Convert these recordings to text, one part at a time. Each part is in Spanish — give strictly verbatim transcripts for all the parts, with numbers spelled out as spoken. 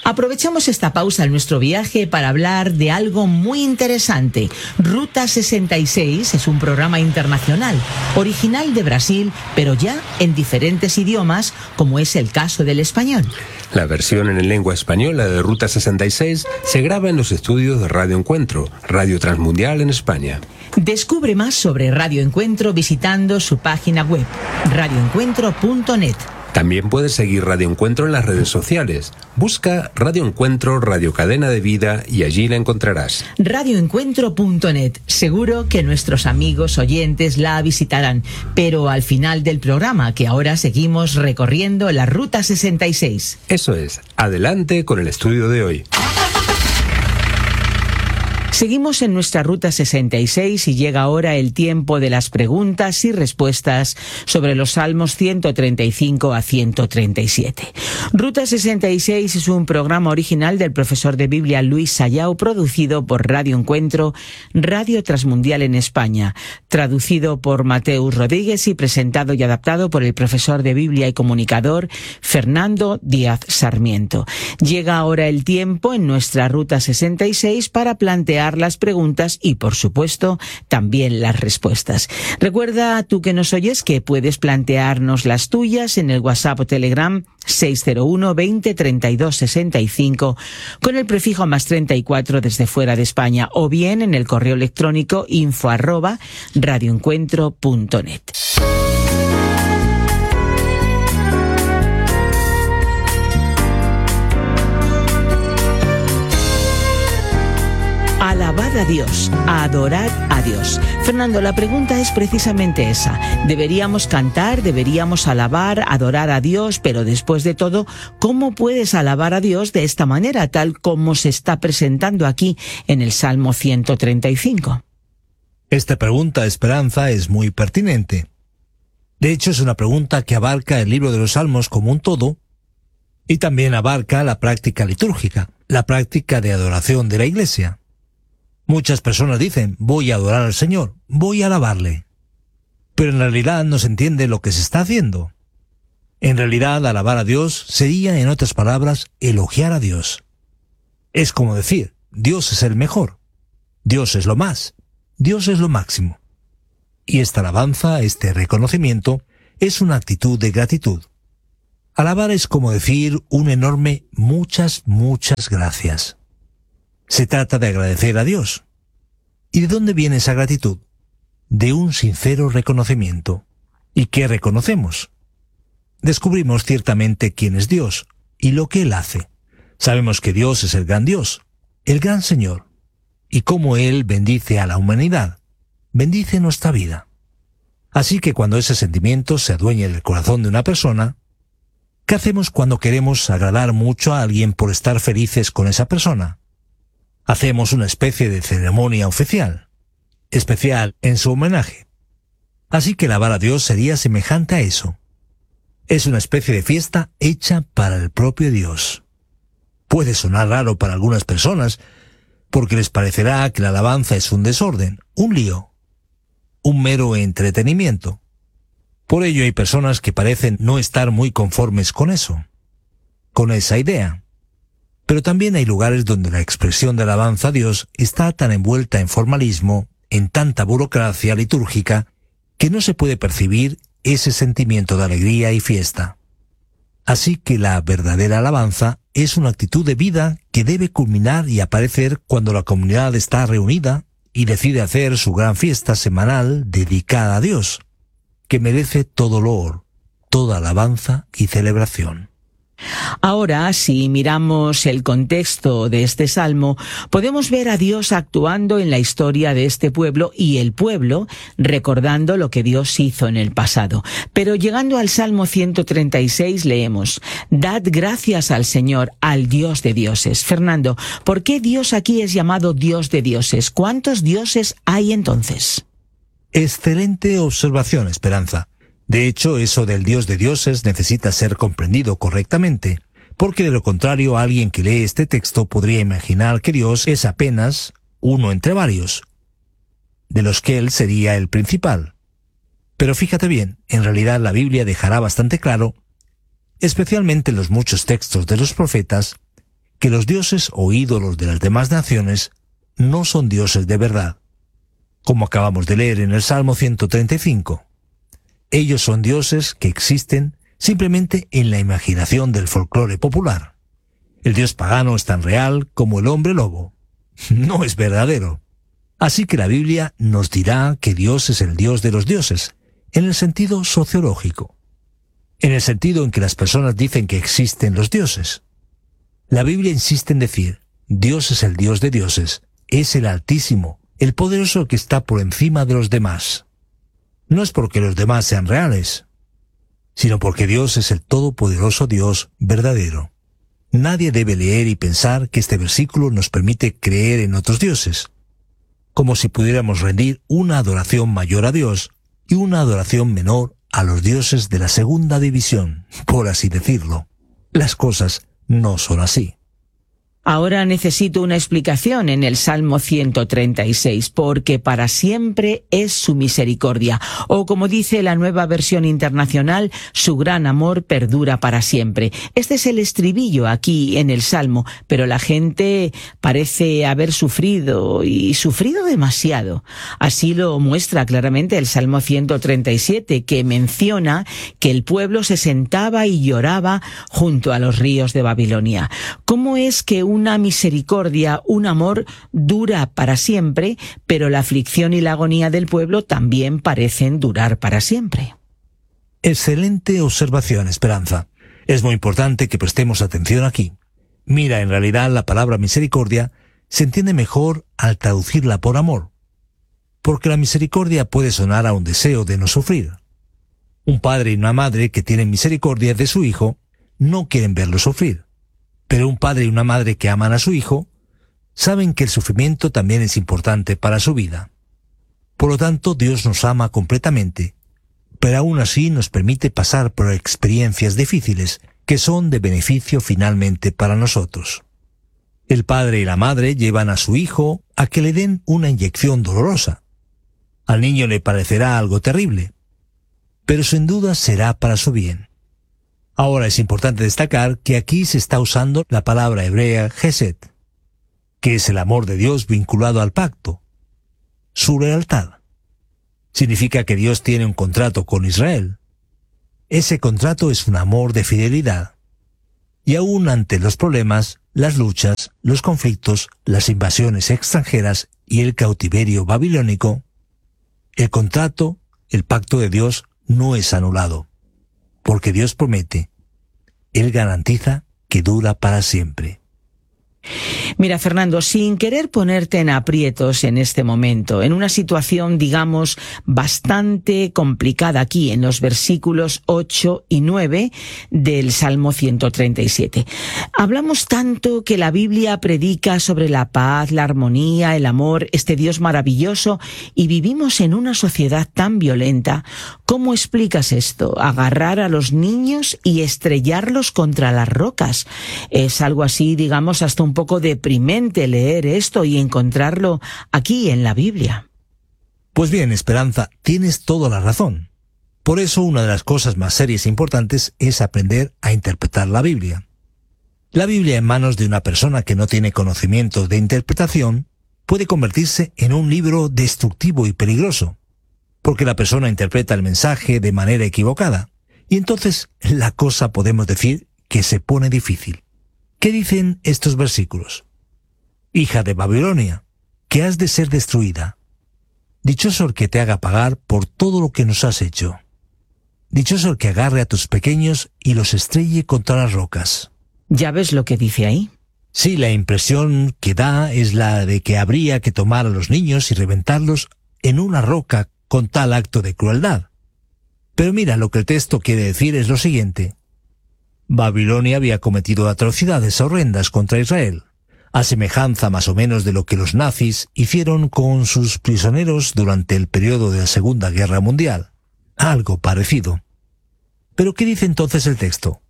Aprovechamos esta pausa en nuestro viaje para hablar de algo muy interesante. Ruta sesenta y seis es un programa internacional, original de Brasil, pero ya en diferentes idiomas, como es el caso del español. La versión en lengua española de Ruta sesenta y seis se graba en los estudios de Radio Encuentro, Radio Transmundial en España. Descubre más sobre Radio Encuentro visitando su página web, radio encuentro punto net. También puedes seguir Radio Encuentro en las redes sociales. Busca Radio Encuentro, Radio Cadena de Vida y allí la encontrarás. radio encuentro punto net. Seguro que nuestros amigos oyentes la visitarán. Pero al final del programa, que ahora seguimos recorriendo la Ruta sesenta y seis. Eso es. Adelante con el estudio de hoy. Seguimos en nuestra Ruta sesenta y seis y llega ahora el tiempo de las preguntas y respuestas sobre los Salmos ciento treinta y cinco a ciento treinta y siete. Ruta sesenta y seis es un programa original del profesor de Biblia Luis Sayao, producido por Radio Encuentro, Radio Transmundial en España, traducido por Mateus Rodríguez y presentado y adaptado por el profesor de Biblia y comunicador Fernando Díaz Sarmiento. Llega ahora el tiempo en nuestra Ruta sesenta y seis para plantear las preguntas y, por supuesto, también las respuestas. Recuerda, tú que nos oyes, que puedes plantearnos las tuyas en el WhatsApp o Telegram seis cero uno, veinte, treinta y dos, sesenta y cinco con el prefijo más treinta y cuatro desde fuera de España, o bien en el correo electrónico info arroba radioencuentro punto net. Alabad a Dios, adorad a Dios. Fernando, la pregunta es precisamente esa. ¿Deberíamos cantar, deberíamos alabar, adorar a Dios? Pero después de todo, ¿cómo puedes alabar a Dios de esta manera, tal como se está presentando aquí en el Salmo ciento treinta y cinco? Esta pregunta, Esperanza, es muy pertinente. De hecho, es una pregunta que abarca el libro de los Salmos como un todo y también abarca la práctica litúrgica, la práctica de adoración de la Iglesia. Muchas personas dicen, voy a adorar al Señor, voy a alabarle. Pero en realidad no se entiende lo que se está haciendo. En realidad, alabar a Dios sería, en otras palabras, elogiar a Dios. Es como decir, Dios es el mejor, Dios es lo más, Dios es lo máximo. Y esta alabanza, este reconocimiento, es una actitud de gratitud. Alabar es como decir un enorme muchas, muchas gracias. Se trata de agradecer a Dios. ¿Y de dónde viene esa gratitud? De un sincero reconocimiento. ¿Y qué reconocemos? Descubrimos ciertamente quién es Dios y lo que Él hace. Sabemos que Dios es el gran Dios, el gran Señor, y cómo Él bendice a la humanidad, bendice nuestra vida. Así que cuando ese sentimiento se adueña del corazón de una persona, ¿qué hacemos cuando queremos agradar mucho a alguien por estar felices con esa persona? Hacemos una especie de ceremonia oficial, especial en su homenaje. Así que alabar a Dios sería semejante a eso. Es una especie de fiesta hecha para el propio Dios. Puede sonar raro para algunas personas, porque les parecerá que la alabanza es un desorden, un lío, un mero entretenimiento. Por ello hay personas que parecen no estar muy conformes con eso, con esa idea. Pero también hay lugares donde la expresión de alabanza a Dios está tan envuelta en formalismo, en tanta burocracia litúrgica, que no se puede percibir ese sentimiento de alegría y fiesta. Así que la verdadera alabanza es una actitud de vida que debe culminar y aparecer cuando la comunidad está reunida y decide hacer su gran fiesta semanal dedicada a Dios, que merece todo loor, toda alabanza y celebración. Ahora, si miramos el contexto de este salmo, podemos ver a Dios actuando en la historia de este pueblo y el pueblo recordando lo que Dios hizo en el pasado. Pero llegando al Salmo ciento treinta y seis leemos, «Dad gracias al Señor, al Dios de dioses». Fernando, ¿por qué Dios aquí es llamado Dios de dioses? ¿Cuántos dioses hay entonces? Excelente observación, Esperanza. De hecho, eso del Dios de dioses necesita ser comprendido correctamente, porque de lo contrario alguien que lee este texto podría imaginar que Dios es apenas uno entre varios, de los que Él sería el principal. Pero fíjate bien, en realidad la Biblia dejará bastante claro, especialmente en los muchos textos de los profetas, que los dioses o ídolos de las demás naciones no son dioses de verdad, como acabamos de leer en el Salmo ciento treinta y cinco. Ellos son dioses que existen simplemente en la imaginación del folclore popular. El dios pagano es tan real como el hombre lobo. No es verdadero. Así que la Biblia nos dirá que Dios es el Dios de los dioses, en el sentido sociológico, en el sentido en que las personas dicen que existen los dioses. La Biblia insiste en decir, Dios es el Dios de dioses, es el Altísimo, el poderoso que está por encima de los demás. No es porque los demás sean reales, sino porque Dios es el todopoderoso Dios verdadero. Nadie debe leer y pensar que este versículo nos permite creer en otros dioses, como si pudiéramos rendir una adoración mayor a Dios y una adoración menor a los dioses de la segunda división, por así decirlo. Las cosas no son así. Ahora necesito una explicación en el Salmo ciento treinta y seis, porque para siempre es su misericordia, o como dice la Nueva Versión Internacional, su gran amor perdura para siempre. Este es el estribillo aquí en el Salmo, pero la gente parece haber sufrido, y sufrido demasiado. Así lo muestra claramente el Salmo ciento treinta y siete, que menciona que el pueblo se sentaba y lloraba junto a los ríos de Babilonia. ¿Cómo es que una misericordia, un amor, dura para siempre, pero la aflicción y la agonía del pueblo también parecen durar para siempre? Excelente observación, Esperanza. Es muy importante que prestemos atención aquí. Mira, en realidad la palabra misericordia se entiende mejor al traducirla por amor, porque la misericordia puede sonar a un deseo de no sufrir. Un padre y una madre que tienen misericordia de su hijo no quieren verlo sufrir. Pero un padre y una madre que aman a su hijo saben que el sufrimiento también es importante para su vida. Por lo tanto, Dios nos ama completamente, pero aún así nos permite pasar por experiencias difíciles que son de beneficio finalmente para nosotros. El padre y la madre llevan a su hijo a que le den una inyección dolorosa. Al niño le parecerá algo terrible, pero sin duda será para su bien. Ahora es importante destacar que aquí se está usando la palabra hebrea Gesed, que es el amor de Dios vinculado al pacto, su lealtad. Significa que Dios tiene un contrato con Israel. Ese contrato es un amor de fidelidad. Y aún ante los problemas, las luchas, los conflictos, las invasiones extranjeras y el cautiverio babilónico, el contrato, el pacto de Dios no es anulado. Porque Dios promete, Él garantiza que dura para siempre. Mira, Fernando, sin querer ponerte en aprietos en este momento, en una situación, digamos, bastante complicada aquí en los versículos ocho y nueve del Salmo ciento treinta y siete. Hablamos tanto que la Biblia predica sobre la paz, la armonía, el amor, este Dios maravilloso, y vivimos en una sociedad tan violenta. ¿Cómo explicas esto? Agarrar a los niños y estrellarlos contra las rocas. Es algo así, digamos, hasta un poco deprimente leer esto y encontrarlo aquí en la Biblia. Pues bien, Esperanza, tienes toda la razón. Por eso una de las cosas más serias e importantes es aprender a interpretar la Biblia. La Biblia en manos de una persona que no tiene conocimiento de interpretación puede convertirse en un libro destructivo y peligroso, porque la persona interpreta el mensaje de manera equivocada, y entonces la cosa podemos decir que se pone difícil. ¿Qué dicen estos versículos? Hija de Babilonia, que has de ser destruida. Dichoso el que te haga pagar por todo lo que nos has hecho. Dichoso el que agarre a tus pequeños y los estrelle contra las rocas. ¿Ya ves lo que dice ahí? Sí, la impresión que da es la de que habría que tomar a los niños y reventarlos en una roca con tal acto de crueldad. Pero mira, lo que el texto quiere decir es lo siguiente. Babilonia había cometido atrocidades horrendas contra Israel, a semejanza más o menos de lo que los nazis hicieron con sus prisioneros durante el periodo de la Segunda Guerra Mundial. Algo parecido. ¿Pero qué dice entonces el texto?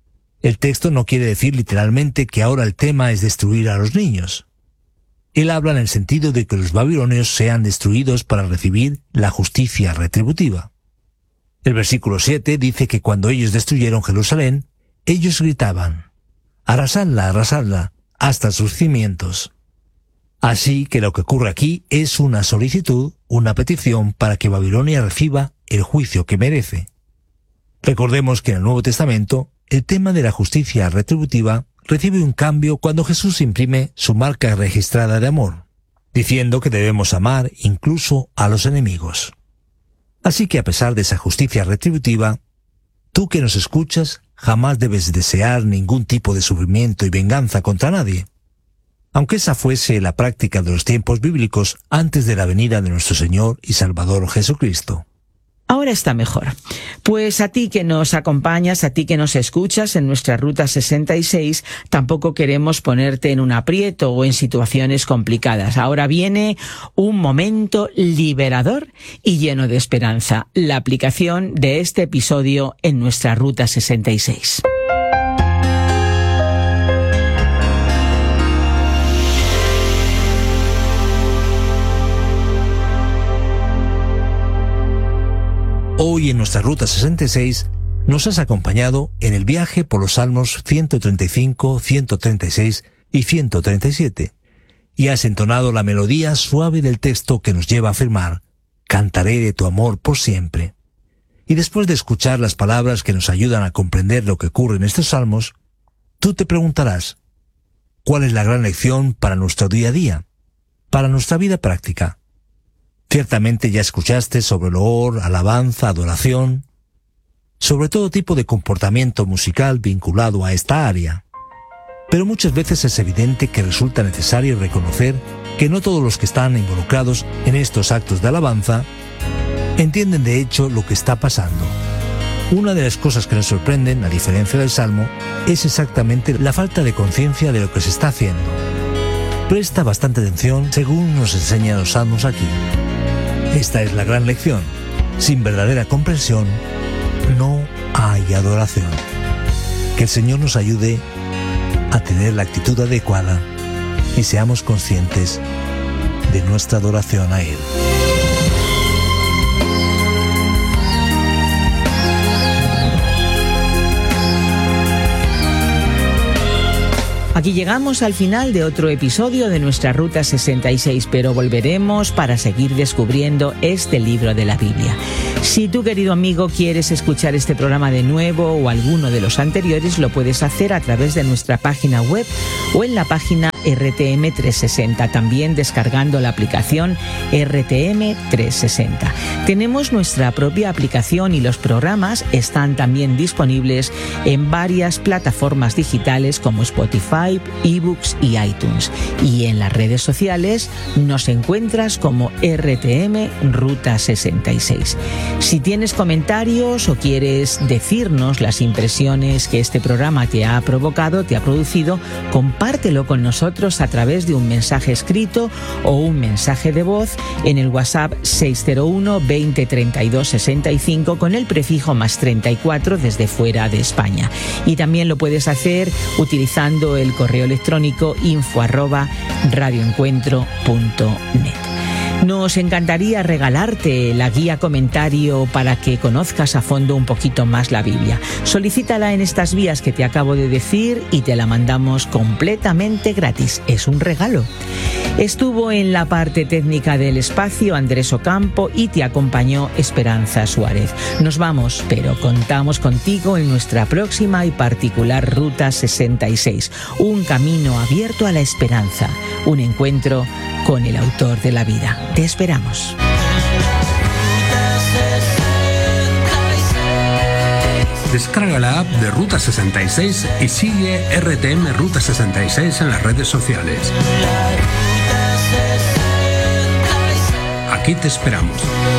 El texto no quiere decir literalmente que ahora el tema es destruir a los niños. Él habla en el sentido de que los babilonios sean destruidos para recibir la justicia retributiva. El versículo siete dice que cuando ellos destruyeron Jerusalén, ellos gritaban, «Arrasadla, arrasadla, hasta sus cimientos. Así que lo que ocurre aquí es una solicitud, una petición para que Babilonia reciba el juicio que merece. Recordemos que en el Nuevo Testamento, el tema de la justicia retributiva recibe un cambio cuando Jesús imprime su marca registrada de amor, diciendo que debemos amar incluso a los enemigos. Así que a pesar de esa justicia retributiva, tú que nos escuchas jamás debes desear ningún tipo de sufrimiento y venganza contra nadie, aunque esa fuese la práctica de los tiempos bíblicos antes de la venida de nuestro Señor y Salvador Jesucristo. Ahora está mejor. Pues a ti que nos acompañas, a ti que nos escuchas en nuestra Ruta sesenta y seis, tampoco queremos ponerte en un aprieto o en situaciones complicadas. Ahora viene un momento liberador y lleno de esperanza. La aplicación de este episodio en nuestra Ruta sesenta y seis. Hoy en nuestra Ruta sesenta y seis nos has acompañado en el viaje por los Salmos ciento treinta y cinco, ciento treinta y seis y ciento treinta y siete, y has entonado la melodía suave del texto que nos lleva a afirmar: cantaré de tu amor por siempre. Y después de escuchar las palabras que nos ayudan a comprender lo que ocurre en estos salmos, tú te preguntarás: ¿cuál es la gran lección para nuestro día a día, para nuestra vida práctica? Ciertamente ya escuchaste sobre loor, alabanza, adoración, sobre todo tipo de comportamiento musical vinculado a esta área. Pero muchas veces es evidente que resulta necesario reconocer que no todos los que están involucrados en estos actos de alabanza entienden de hecho lo que está pasando. Una de las cosas que nos sorprenden, a diferencia del Salmo, es exactamente la falta de conciencia de lo que se está haciendo. Presta bastante atención según nos enseñan los salmos aquí. Esta es la gran lección. Sin verdadera comprensión, no hay adoración. Que el Señor nos ayude a tener la actitud adecuada y seamos conscientes de nuestra adoración a Él. Aquí llegamos al final de otro episodio de nuestra Ruta sesenta y seis, pero volveremos para seguir descubriendo este libro de la Biblia. Si tú, querido amigo, quieres escuchar este programa de nuevo o alguno de los anteriores, lo puedes hacer a través de nuestra página web o en la página R T M trescientos sesenta, también descargando la aplicación R T M trescientos sesenta. Tenemos nuestra propia aplicación y los programas están también disponibles en varias plataformas digitales como Spotify, eBooks y iTunes. Y en las redes sociales nos encuentras como R T M Ruta sesenta y seis. Si tienes comentarios o quieres decirnos las impresiones que este programa te ha provocado, te ha producido, compártelo con nosotros a través de un mensaje escrito o un mensaje de voz en el WhatsApp seis cero uno, veinte, treinta y dos, sesenta y cinco con el prefijo más treinta y cuatro desde fuera de España. Y también lo puedes hacer utilizando el correo electrónico info arroba radioencuentro punto net. Nos encantaría regalarte la guía comentario para que conozcas a fondo un poquito más la Biblia. Solicítala en estas vías que te acabo de decir y te la mandamos completamente gratis. Es un regalo. Estuvo en la parte técnica del espacio Andrés Ocampo y te acompañó Esperanza Suárez. Nos vamos, pero contamos contigo en nuestra próxima y particular Ruta sesenta y seis. Un camino abierto a la esperanza. Un encuentro con el autor de la vida. Te esperamos. Descarga la app de Ruta sesenta y seis y sigue R T M Ruta sesenta y seis en las redes sociales. Aquí te esperamos.